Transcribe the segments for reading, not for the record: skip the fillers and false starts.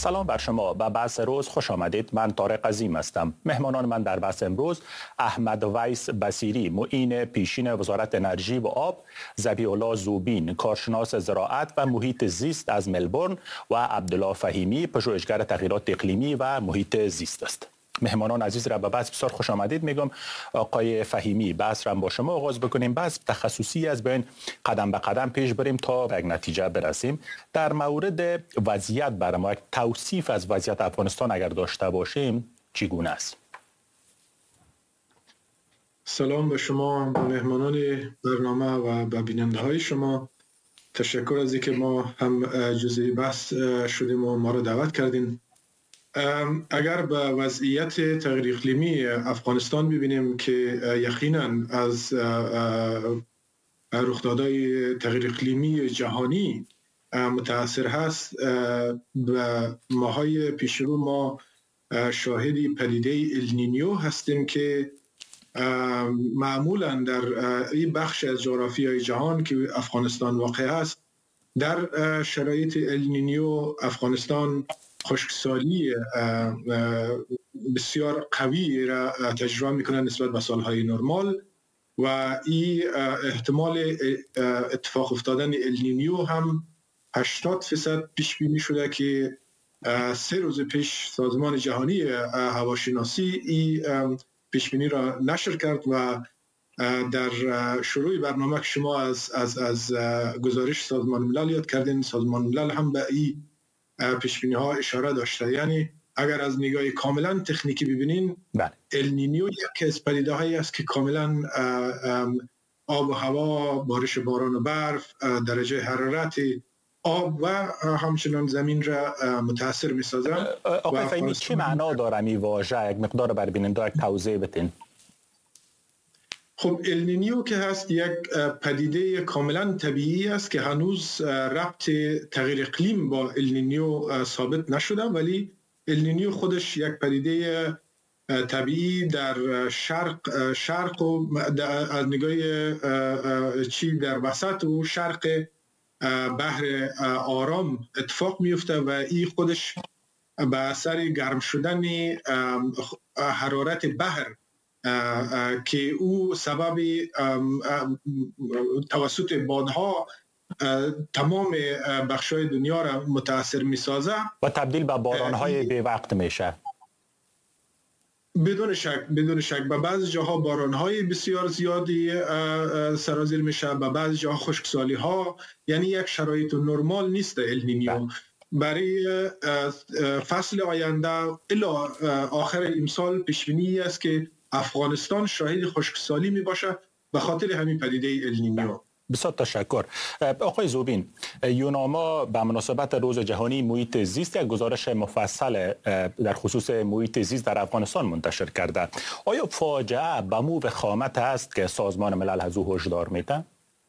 سلام بر شما. به بحث روز خوش آمدید. من طارق عظیم هستم. مهمانان من در بحث امروز احمد ویس بصیری، معین پیشین وزارت انرژی و آب، ذبیح الله زوبین، کارشناس زراعت و محیط زیست از ملبورن و عبدالله فهیمی، پژوهشگر تغییرات اقلیمی و محیط زیست است. مهمانان عزیز را به بحث بسیار خوش آمدید میگم. آقای فهیمی، بحث را با شما آغاز بکنیم. بحث تخصصی از بین قدم به قدم پیش بریم تا به یک نتیجه برسیم. در مورد وضعیت برای یک توصیف از وضعیت افغانستان اگر داشته باشیم چگونه است؟ سلام به شما مهمانان برنامه و به بیننده های شما. تشکر از اینکه ما هم جزئی بحث شدیم و ما را دعوت کردین. اگر به وضعیت تغییر اقلیمی افغانستان ببینیم که یقینا از رخدادهای تغییر اقلیمی جهانی متاثر هست، به ماهای پیشرو ما شاهدی پدیده النینیو هستیم که معمولا در این بخش از جغرافیای جهان که افغانستان واقع است، در شرایط النینیو افغانستان خشکسالی بسیار قوی را تجربه میکنه نسبت به سالهای نرمال و این احتمال اتفاق افتادن النینیو هم 80% پیش بینی شده که 3 روز پیش سازمان جهانی هواشناسی این پیش بینی را نشر کرد و در شروع برنامه که شما از گزارش سازمان ملل یاد کردین، سازمان ملل هم به این پیش بینی ها اشاره داشته. یعنی اگر از نگاه کاملا تکنیکی ببینین، النینیو یکی از پدیده هایی است که کاملا آب و هوا، بارش باران و برف، درجه حرارت آب و همچنان زمین را متاثر می سازن. آقای فهیمی، چه معنا داره این واژه؟ یک مقدار بر بیننده یک توضیح بدین. خب النینیو که هست یک پدیده کاملا طبیعی است که هنوز ربط تغییر اقلیم با النینیو ثابت نشده، ولی النینیو خودش یک پدیده طبیعی در شرق و از نگاه چی در وسط و شرق بحر آرام اتفاق میفته و این خودش به اثر گرم شدن حرارت بحر که او سبب توسط بادها تمام بخشای دنیا را متاثر می سازه و تبدیل به بارانهای بی وقت میشه. بدون شک به بعضی جاها بارانهای بسیار زیادی سرازیر میشه، به بعضی جاها خشکسالی ها. یعنی یک شرایط نرمال نیست النینیو. برای فصل آینده الی آخر امسال پیش بینی است که افغانستان شاهد خشکسالی می باشه به خاطر همین پدیده النینیو. بسیار تشکر. آقای زوبین، یوناما به مناسبت روز جهانی محیط زیست یک گزارش مفصل در خصوص محیط زیست در افغانستان منتشر کرده. آیا فاجعه به مو وخامت است که سازمان ملل از او هشدار میده؟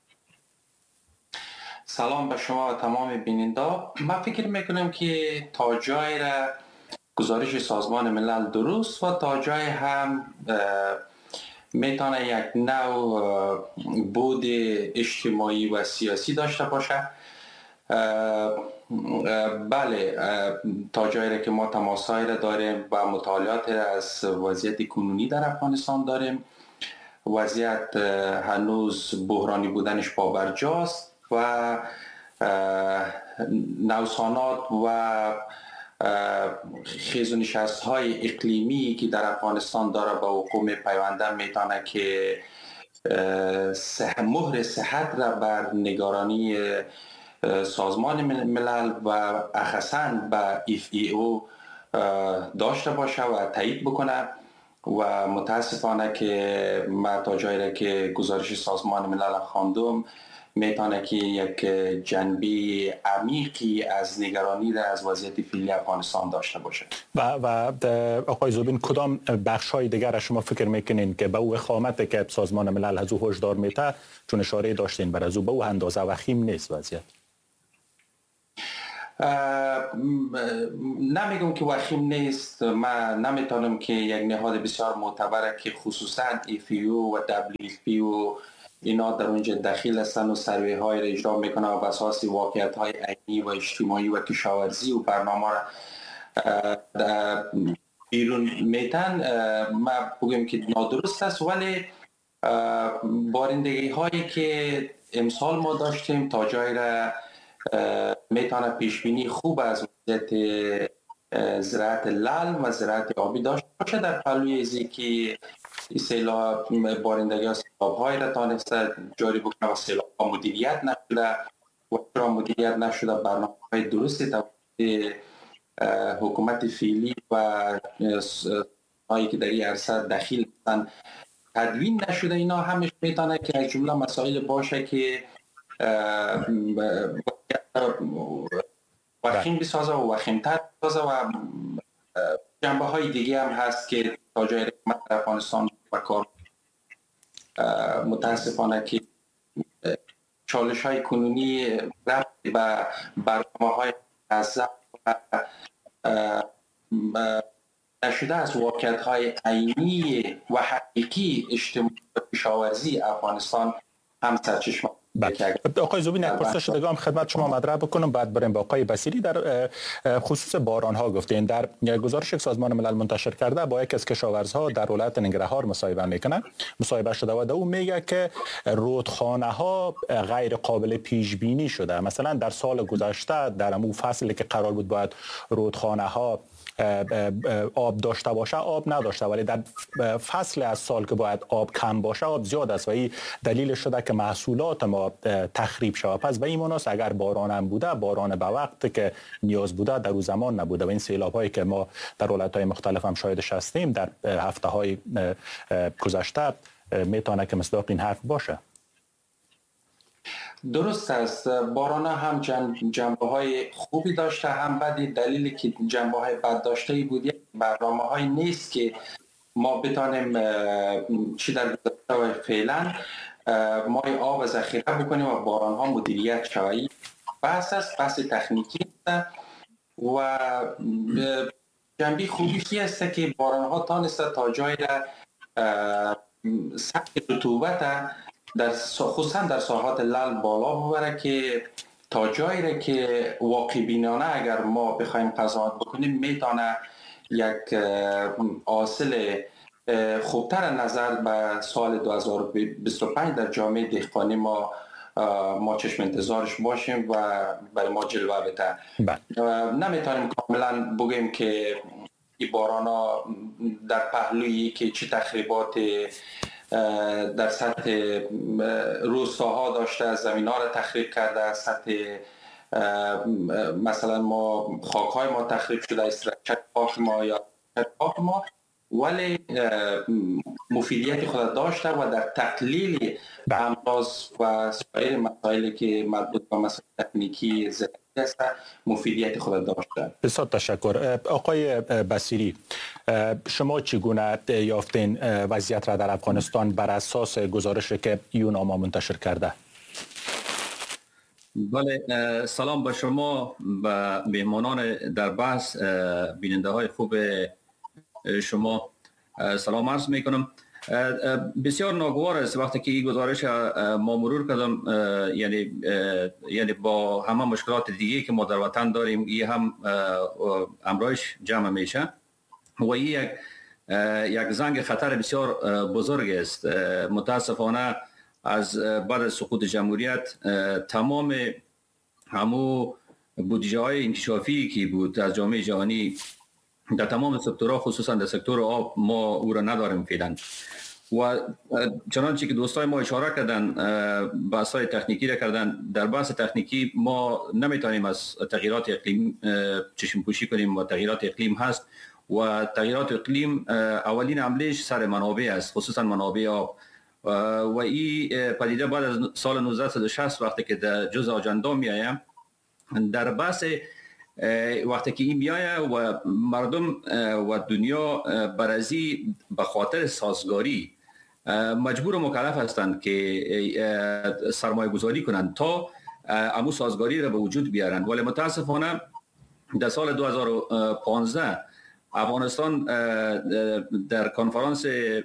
سلام به شما و تمام بیننده. من فکر میکنم که تا جای را گزارش سازمان ملل درست و تا جای هم میتونه یک نوع بود اجتماعی و سیاسی داشته باشه. بله، تا جایی را که ما تماس‌های را داریم و مطالعات از وضعیت کنونی در افغانستان داریم، وضعیت هنوز بحرانی بودنش پابرجاست و نوسانات و خیز و نشست های اقلیمی که در افغانستان داره به وقوع میپیونده میتونه که مهر صحت را بر نگرانی سازمان ملل و اخصاً به FAO داشته باشه و تایید بکنه و متاسفانه که ما تا جایی را که گزارش سازمان ملل خواندم میتونه که یک جنبه عمیقی از نگرانی را از وضعیت فعلی افغانستان داشته باشه. و آقای زوبین، کدام بخش‌های دیگر را شما فکر میکنین که به او وخامت که سازمان ملل از او هشدار میده، چون اشاره داشتین بر از او به او اندازه وخیم نیست وضعیت؟ نمیگم که وخیم نیست. من نمیتونم که یک نهاد بسیار معتبر که خصوصا FAO و WFP اینا در اونجا دخیل هستن و سروی های را اجرا میکنن و بساس واقعیت های عینی و اجتماعی و کشاورزی و برنامه را بیرون میتن ما بگیم که نادرست است، ولی بارندگی هایی که امسال ما داشتیم تا جای را میتونه پیش بینی خوب از وضعیت زراعت لال و زراعت آبی داشته باشه در پهلوی ازی که سیلاب بارندگی ها سیلاب های را تانسته جاری بکنه و سیلاب ها مدیریت نشده و چرا مدیریت نشده برنامه های درستی توسط حکومت فعلی و هایی که در این عرصه دخیل هستند تدوین نشده. اینا همش میتونه که از جمله مسائل باشه که وخیم بسازه و وخیمتر بسازه و جنبه های دیگه هم هست که تا جای حکومت در افغانستان و کار متاسفانه که چالش های کنونی رفت و برنامه های مذهب نشده از واقعیت های عینی و حقیقی اجتماعی و کشاورزی افغانستان هم سرچشمه. آقای زوبین، یک پرسش دیگه هم خدمت شما مطرح بکنم بعد بریم با آقای بصیری. در خصوص باران ها گفتین، در گزارش که سازمان ملل منتشر کرده با یکی از کشاورزها در ولایت ننگرهار مصاحبه میکنه، مصاحبه شده و او میگه که رودخانه ها غیر قابل پیش بینی شده. مثلا در سال گذشته در امو فصلی که قرار بود باید رودخانه ها آب داشته باشه آب نداشته، ولی در فصل از سال که باید آب کم باشه آب زیاد است و این دلیل شده که محصولات ما تخریب شود. پس به این مناسبت اگر باران هم بوده، باران به وقت که نیاز بوده در اون زمان نبوده و این سیلاب هایی که ما در ولایت‌های مختلف هم شاهدش هستیم در هفته های گذشته میتونه که مصداق این حرف باشه. درست است، باران هم جنبه های خوبی داشته هم بدی. دلیلی که جنبه های بد داشته بود برنامه های نیست که ما بتانیم چی در گذشته و فعلا ما آب ذخیره بکنیم و باران ها مدیریت شوی. بحث است، بحث تکنیکی است و جنبه خوبی است که باران ها تانسته تا جای سطح رطوبت خصوصا در ساحات لال بالا ببره که تا جایی را که واقع بینانه اگر ما بخوایم قضاوت بکنیم میتونه یک حاصل خوبتر نظر به سال 2025 در جامعه دهقانی ما چشم انتظارش باشیم و برای ما جلوه بده. نمیتونیم کاملا بگیم که این باران ها در پهلویی که چه تخریبات در سطح روستاها داشته، زمین ها را تخریب کرده، سطح مثلا ما خاک های ما تخریب شده، استراکچر خاک ما یا خاک ما، ولی مفیدیت خود داشته و در تقلیل امراض و سایر مسائلی که مربوط به مسائل تکنیکی زراعتی است مفیدیت خود داشته. بسیار تشکر. آقای بصیری، شما چگونه یافتین وضعیت را در افغانستان بر اساس گزارشی که یوناما منتشر کرده؟ بله، سلام به شما و مهمانان در بحث، بیننده های خوب شما سلام عرض می کنم. بسیار ناگوار است وقتی که این گزارش ما مرور کردم، یعنی با همه مشکلات دیگه که ما در وطن داریم این هم امرایش جمع میشه و این یک زنگ خطر بسیار بزرگ است. متاسفانه از بعد از سقوط جمهوریت تمام همو بودجه های انکشافی که بود از جامعه جهانی در تمام سکتورها خصوصا در سکتور آب ما او را نداریم فعلا و چنانچه که دوستای ما اشاره کردن بحث‌های تکنیکی را کردن. در بحث تکنیکی ما نمیتونیم از تغییرات اقلیم چشم پوشی کنیم و تغییرات اقلیم هست و تغییرات اقلیم اولین حملهش سر منابع است، خصوصا منابع آب و این پدیده بعد از سال 1960 وقتی که در جزء آجندا میایم در بحث وقتی که این میایه و مردم و دنیا برازی به خاطر سازگاری مجبور و مکلف هستند که سرمایه گذاری کنند تا امو سازگاری را به وجود بیارن. ولی متاسفانه در سال 2015 افغانستان در کنفرانس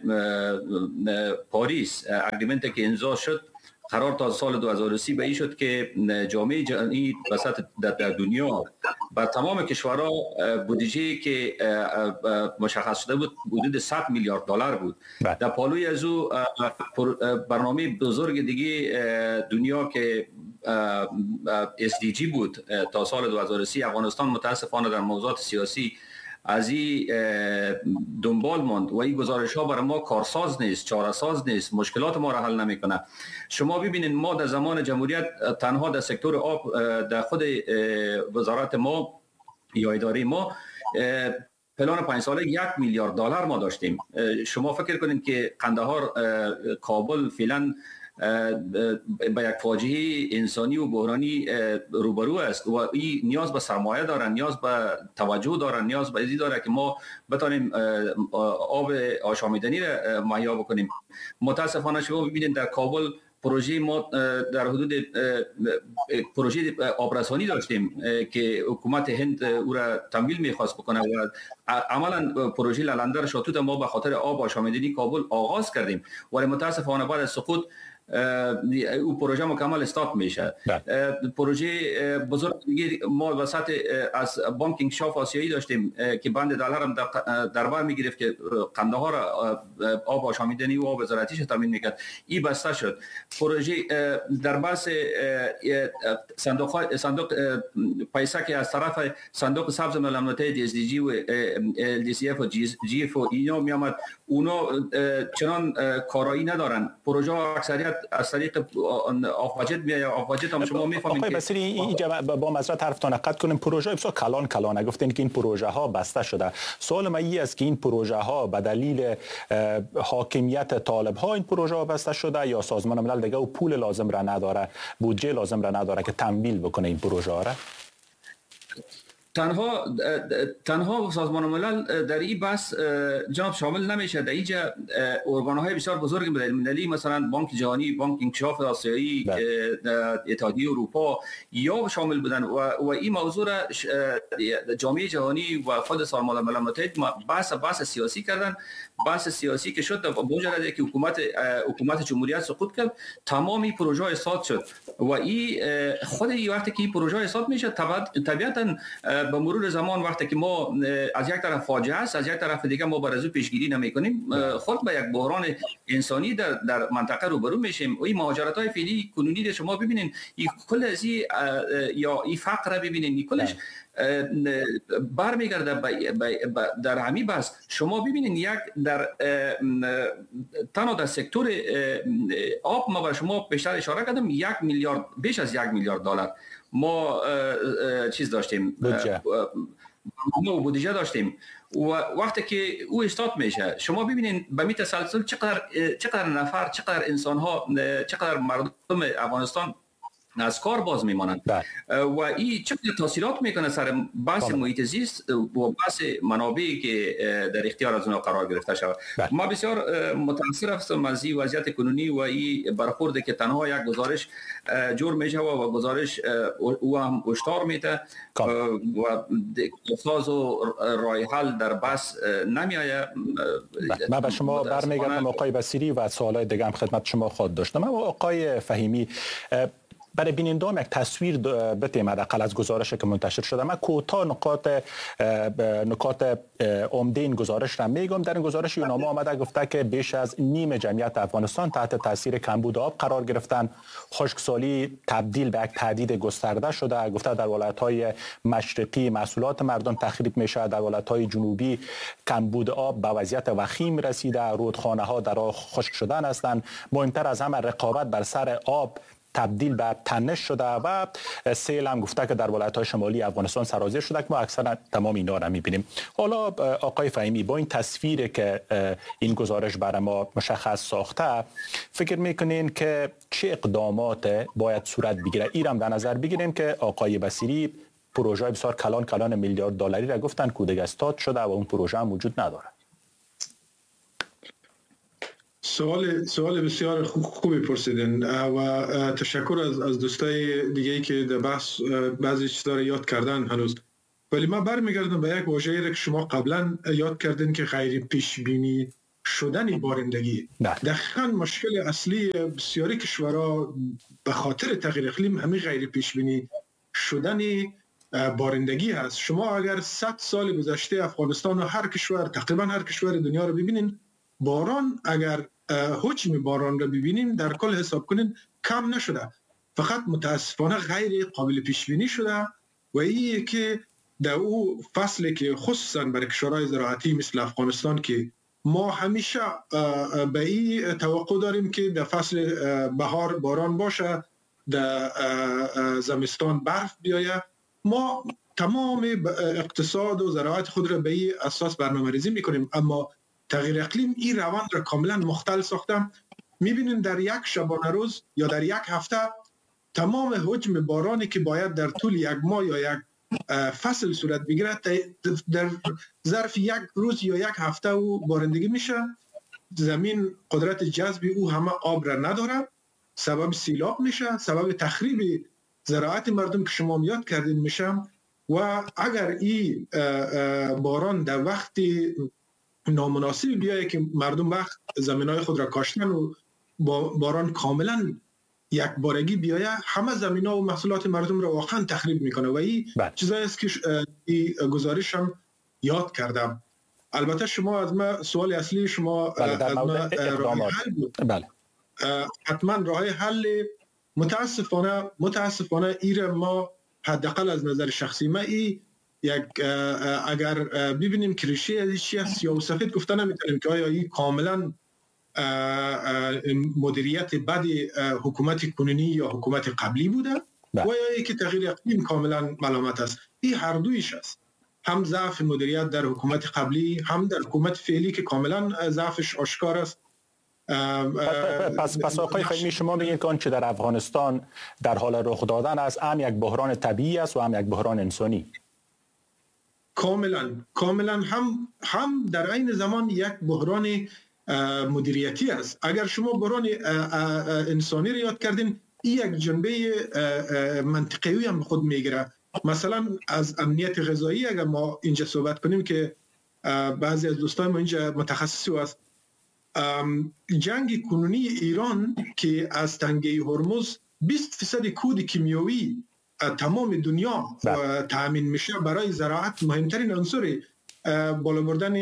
پاریس اگریمنت که امضا شد قرار تا سال 2030 به این شد که جامعه جهانی در دنیا بر تمام کشورها بودجه که مشخص شده بود حدود 100 میلیارد دلار بود. در پالوی از او برنامه بزرگ دیگه دنیا که SDG بود تا سال 2030 افغانستان متاسفانه در موضوعات سیاسی از این دنبال ماند و این گزارش ها برای ما کارساز نیست، چاره‌ساز نیست، مشکلات ما را حل نمیکنه. شما ببینید ما در زمان جمهوریت تنها در سکتور آب در خود وزارت ما یا اداره ما پلان 5 ساله 1 میلیارد دلار ما داشتیم. شما فکر کنید که قندهار کابل فعلا با یک فاجعه انسانی و بحرانی روبرو است و این نیاز به سرمایه داره، نیاز به توجه داره، نیاز به ازی داره که ما بتانیم آب آشامیدنی را مهیا بکنیم. متاسفانه شما ببینید در کابل پروژه ما در حدود پروژه آبرسانی داشتیم که حکومت هند او را تمویل می‌خواست بکنه و عملا پروژه لالندر شاتوت ما به خاطر آب آشامیدنی کابل آغاز کردیم ولی متاسفانه بعد از سقوط او پروژه مکمل استاپ میشه. پروژه بزرگ دیگه ما وسط از بانک انکشاف آسیایی داشتیم که بند دلار هم در بر میگرفت که قندهار آب آشامیدنی و آب زراعتیش تامین میکرد. این بسته شد. پروژه در بحث صندوق پیسه که از طرف صندوق سبز ملل متحد SDG و LDCF و GF و اینا میامد، اونا چنان کارایی ندارن. پروژه اکثریت از طریق آفواجت میاد. آفواجت هم شما میفهمید که بسیاری اینجا با مزرعه طرفتان قطع کنیم پروژه بسیار کلان گفتین که این پروژه ها بسته شده. سوال من این است که این پروژه ها به دلیل حاکمیت طالب ها این پروژه ها بسته شده یا سازمان ملل دیگه و پول لازم را نداره، بودجه لازم را نداره که تمویل بکنه این پروژه ها را؟ تنها سازمان ملل در این بحث جناب شامل نمیشه. در اینجا ارگان‌های بسیار بزرگ ملی مثلا بانک جهانی، بانک انکشاف آسیایی، اتحادیه اروپا یا شامل بودن و این موضوع را جامعه جهانی و خود سازمان ملل متحد بحث سیاسی کردن. بحث سیاسی که شد با مجرد که حکومت جمهوریت سقوط کرد تمامی پروژه اسقاط شد و این خود این وقتی که این پروژه اسقاط میشه طبیعتا به مرور زمان وقتی که ما از یک طرف فاجعه است از یک طرف دیگه ما بر از او پیشگیری نمی‌کنیم خود به یک بحران انسانی در منطقه روبرو میشیم. و این مهاجرت‌های فعلی کنونی شما ببینید این کل از یا این فقر ببینید این کلش برمیگرده در همین بحث. شما ببینید یک در تنها در سکتور آب ما برای شما بیشتر اشاره کردم 1 میلیارد بیش از 1 میلیارد دلار ما چیز داشتیم ما بودجه داشتیم و وقتی که او استارت میشه شما ببینید به می تسلسل چقدر نفر چقدر انسان ها چقدر مردم افغانستان از کار باز میمانند و این چقدر تاثیرات میکنه سر بحث محیط زیست و بحث منابعی که در اختیار از اونها قرار گرفته شود. ما بسیار متاثر هستم از این وضعیت کنونی و این برخورده که تنها یک گزارش جور میشه و گزارش او هم هشدار میده و اساس و راه حل در بحث نمیآید. من به شما برمیگردم آقای بصیری و سوالای دیگه هم خدمت شما خواهد داشتم. اما آقای فهیمی برای بینندگان یک تصویر بتیم حداقل از گزارشی که منتشر شده. من کوتاه نکات عمده این گزارش را میگم. در این گزارش یوناما آمده گفته که بیش از نیم جمعیت افغانستان تحت تاثیر کمبود آب قرار گرفتن. خشکسالی تبدیل به یک تهدید گسترده شده. گفته در ولایت‌های مشرقی محصولات مردم تخریب میشه، در ولایت‌های جنوبی کمبود آب به وضعیت وخیم رسیده، رودخانه‌ها در حال خشک شدن هستند. مهمتر از همه رقابت بر سر آب تبدیل به تنش شده و سیل هم گفته که در ولایت‌های شمالی افغانستان سرازیر شده که ما اکثرا تمام اینا را می‌بینیم. حالا آقای فهیمی با این تصویری که این گزارش برای ما مشخص ساخته فکر می‌کنین که چه اقدامات باید صورت بگیره؟ ایران در نظر بگیریم که آقای بصیری پروژه بسیار کلان میلیارد دلاری را گفتن که دیگه استارت شده و اون پروژه هم وجود نداره. سوال بسیار خوبی پرسیدن و تشکر از دوستای دیگه‌ای که در بحث بعضی چیزا رو یاد کردن هنوز. ولی من برمیگردم به یک واژه‌ای که شما قبلا یاد کردین که غیر پیش بینی شدن بارندگی. دقیقاً مشکل اصلی بسیاری کشورها به خاطر تغییر اقلیم همین غیر پیش بینی شدن بارندگی هست. شما اگر 100 سال گذشته افغانستان و هر کشور، تقریبا هر کشور دنیا رو ببینین، باران اگر حجم باران رو ببینین در کل حساب کنین کم نشده، فقط متاسفانه غیر قابل پیش بینی شده و این که در او فصلی که خصوصا برای کشورهای زراعتی مثل افغانستان که ما همیشه به این توقع داریم که در فصل بهار باران باشه، در زمستان برف بیاید، ما تمام اقتصاد و زراعت خود را به این اساس برنامه‌ریزی میکنیم، اما تغییر اقلیم این روند را کاملا مختل ساخته. میبینیم در یک شبانه روز یا در یک هفته تمام حجم بارانی که باید در طول یک ماه یا یک فصل صورت بگیرد در ظرف یک روز یا یک هفته او بارندگی میشه. زمین قدرت جذب او همه آب را نداره، سبب سیلاب میشه، سبب تخریب زراعت مردم که شما یاد کردین میشه. و اگر این باران در وقت نامناسب بیایه که مردم وقت زمینای خود را کاشتن و باران کاملا یک بارگی بیایه، همه زمینا و محصولات مردم را واقعا تخریب میکنه و این چیزایی است که این گزارش هم یاد کردم. البته شما از ما سوال اصلی شما در مورد اقدامات بله حتما راه حل متاسفانه ایر ما حداقل از نظر شخصی ما یک اگر ببینیم که ریشه از چی است سیاه و سفید گفتن نمیتونیم که آیا این کاملا مدیریت بد حکومت کنونی یا حکومت قبلی بوده و یا ای که تغییر اقلیم کاملا ملامت است. این هر دویش است، هم ضعف مدیریت در حکومت قبلی هم در حکومت فعلی که کاملا ضعفش آشکار است. پس آقای خیمی شما میگین که آنچه در افغانستان در حال رخ دادن است هم یک بحران طبیعی است و هم یک بحران انسانی. کاملا هم در عین زمان یک بحران مدیریتی است. اگر شما بحران انسانی رو یاد کردین، این یک جنبه منطقی هم خود میگیره. مثلا از امنیت غذایی اگر ما اینجا صحبت کنیم که بعضی از دوستان ما اینجا متخصصی است، جنگ کنونی ایران که از تنگه هرمز 20% کود کیمیایی تمام دنیا تامین میشه برای زراعت، مهمترین عنصر بالا بردن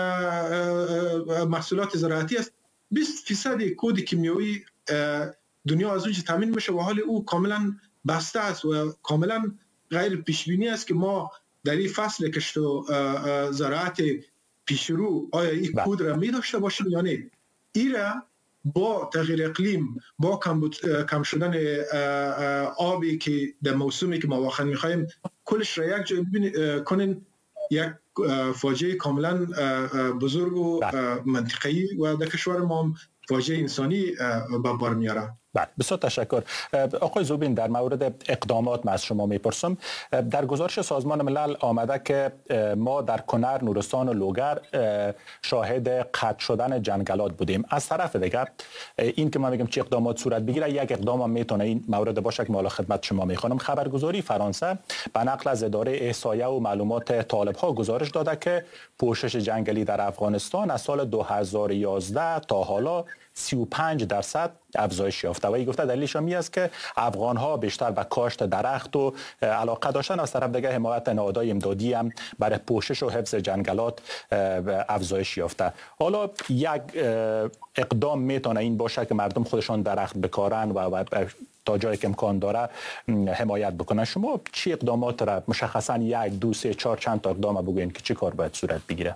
محصولات زراعتی است. 20% کود کیمیایی دنیا از اونجا تامین میشه و حال او کاملا بسته است و کاملا غیر پیش بینی است که ما در این فصل کشت و زراعت پیشرو آیا این کود را می داشته باشیم یا نه. ایرا با تغییر اقلیم، با کم شدن آبی که در موسمی که ما واقعا می‌خوایم کلش را یک جای کنین، یک فاجعه کاملا بزرگ و منطقی و در کشور ما فاجعه انسانی به بار میاره. بله، بسیار تشکر. آقای زوبین، در مورد اقدامات من از شما میپرسم. در گزارش سازمان ملل آمده که ما در کنر، نورستان و لوگر شاهد قطع شدن جنگلات بودیم. از طرف دیگر این که ما میگم چه اقدامات صورت بگیره، یک اقدام هم میتونه این مورد باشه که ما خدمت شما میخوانم. خبرگزاری فرانسه به نقل از اداره احصایه و معلومات طالب ها گزارش داده که پوشش جنگلی در افغانستان از سال 2011 تا حالا 35% افزایش یافته و این گفته دلیلش هم است که افغان ها بیشتر به کاشت درخت و علاقه داشتن، از طرف دیگه حمایت نهادهای امدادی هم برای پوشش و حفظ جنگلات افزایش یافته. حالا یک اقدام میتونه این باشه که مردم خودشان درخت بکارن و تا جایی که امکان داره حمایت بکنن. شما چی اقدامات را مشخصا 1، 2، 3، 4 چند تا اقدام بگوین که چی کار باید صورت بگیره؟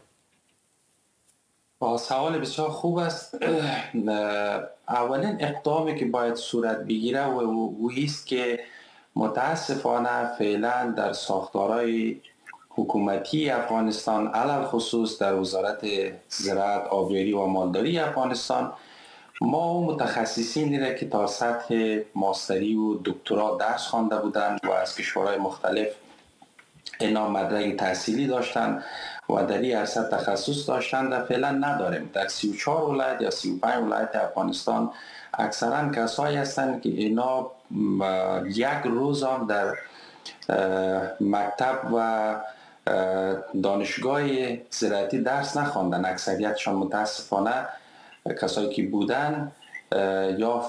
با سوال بسیار خوب است. اولین اقدامی که باید صورت بگیره و است که متاسفانه فعلا در ساختارهای حکومتی افغانستان، علل خصوص در وزارت زراعت، آبیاری و مالداری افغانستان، ما متخصصینی را که تا سطح ماستری و دکترا درس خوانده بودند و از کشورهای مختلف اینا مدرک تحصیلی داشتند و در این عرصه تخصص داشتند و فعلا نداریم. در 34 ولایت یا 35 ولایت افغانستان اکثرا کسایی هستند که اینا یک روز هم در مکتب و دانشگاه زراعتی درس نخواندن. اکثریتشان متاسفانه کسایی که بودن یا